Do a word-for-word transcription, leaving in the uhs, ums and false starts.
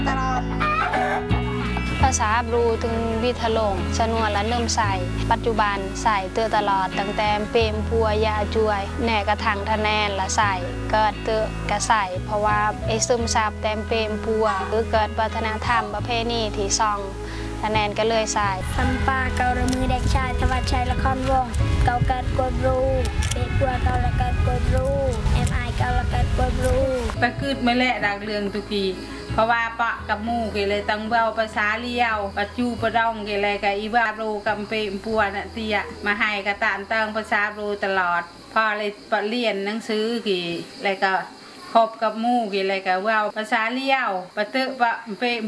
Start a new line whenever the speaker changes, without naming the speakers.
ภาษาบรูถึงวิทะลงชนวนและเริ่มใส่ปัจจุบันใส่เตือตลอดตั้งแต่เปรมพัวยาจวยแหน่กระถังทะแนนละใส่เกิดเตือกระใส่เพราะว่าไอ้ซึมซับแต้มเปรมพัวหรือเกิดวัฒนธรรมประเพณีที่ซองทะแนนก็เลยใส่
สัมปาเการมือเด็กชายธวัชชัยละครวงเกาเกิดกดรูเด็กพัวเกาละเกิดกดรูเอ็มไอเกาละเกิดกดรู
ตะกึดไม่แหละดักเรืองตุกีเพราะว่าปะกับมูกเลยตั้งเบาภาษาเลี้ยวปัจจุปดองกันเลยกับอีบาโรกัมเปมปัวน่ะเตียมาให้กระตานเติงภาษาโรตลอดพอเลยปเรียนหนังสือกี่อะไรก็คบกับมูกกี่อะไรก็ว่าภาษาเลี้ยวปะเตะปะเปม